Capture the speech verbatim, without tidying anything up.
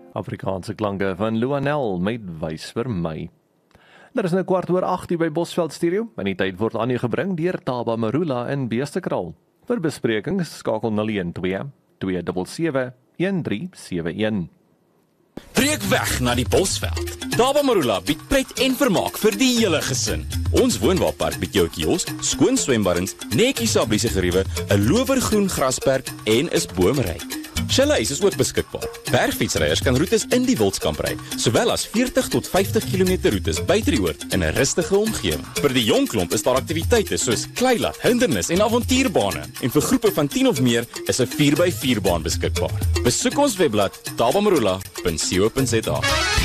Afrikaanse klanke van Luanel met Wys vir my. Daar is nou kwart oor agt by Bosveld Stereo, en die tyd word aan u gebring deur Taba Marula in Beestekraal. Vir besprekings skakel nul een twee twee sewe sewe een drie sewe een. Breek weg na die Bosveld. Taba Marula bied pret en vermaak vir die hele gesin. Ons woonwaarpark bied jou 'n kiosk, skoon swembaddens, netjies sabliese geriewe, 'n lowergroen grasperk en is boomryk. Chalets is ook beskikbaar. Bergfietsryers kan roetes in die Wildskamp ry, sowel as veertig tot vyftig kilometer roetes buite die oord in 'n rustige omgewing. Vir die jong klomp is daar aktiwiteite soos kleilat, hindernis en avontuurbane. En vir groepe van tien of meer is 'n vier by vier baan beskikbaar. Besoek ons webblad tabamarula punt co punt za.